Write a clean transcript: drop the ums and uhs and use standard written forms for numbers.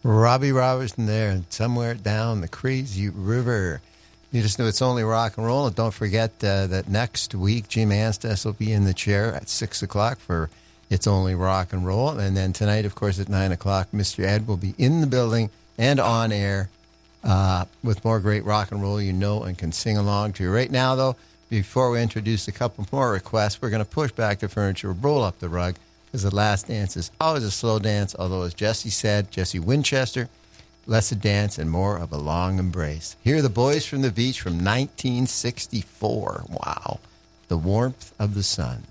Robbie Robertson there, and somewhere down the crazy river. You just know it's only rock and roll. And don't forget that next week, Jim Anstice will be in the chair at 6 o'clock for It's Only Rock and Roll. And then tonight, of course, at 9 o'clock, Mr. Ed will be in the building and on air with more great rock and roll you know and can sing along to. Right now, though, before we introduce a couple more requests, we're going to push back the furniture, roll up the rug, because the last dance is always a slow dance, although, as Jesse said, Jesse Winchester, less a dance and more of a long embrace. Here are the Boys from the Beach from 1964. Wow. The Warmth of the Sun.